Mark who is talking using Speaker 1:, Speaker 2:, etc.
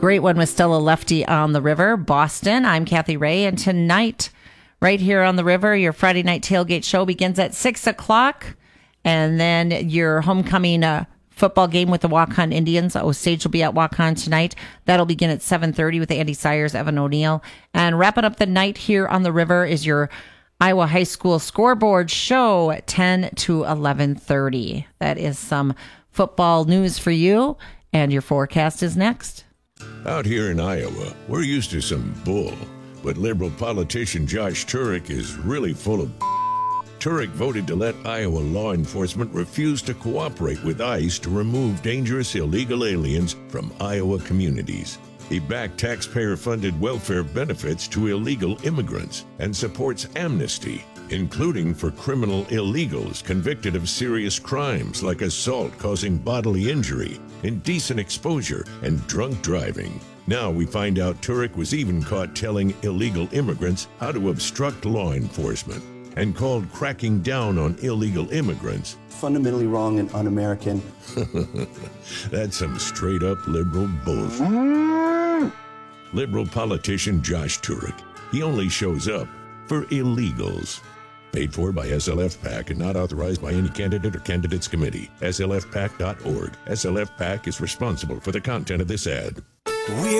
Speaker 1: Great one with Stella Lefty on the River, Boston. I'm Kathy Ray, and tonight, right here on the River, your Friday night tailgate show begins at 6 o'clock, and then your homecoming football game with the Waukon Indians. Osage will be at Waukon tonight. That'll begin at 7:30 with Andy Sayers, Evan O'Neill. And wrapping up the night here on the River is your Iowa High School scoreboard show, 10 to 11:30. That is some football news for you, and your forecast is next.
Speaker 2: Out here in Iowa, we're used to some bull, but Liberal politician Josh Turek is really full of Turek voted to let Iowa law enforcement refuse to cooperate with ICE to remove dangerous illegal aliens from Iowa communities. He backed taxpayer-funded welfare benefits to illegal immigrants and supports amnesty, including for criminal illegals convicted of serious crimes like assault causing bodily injury, indecent exposure, and drunk driving. Now we find out Turek was even caught telling illegal immigrants how to obstruct law enforcement and called cracking down on illegal immigrants
Speaker 3: fundamentally wrong and un-American.
Speaker 2: That's some straight-up liberal bullshit. Liberal politician Josh Turek. He only shows up for illegals. Paid for by SLF PAC and not authorized by any candidate or candidates committee. SLFPAC.org. SLF PAC is responsible for the content of this ad.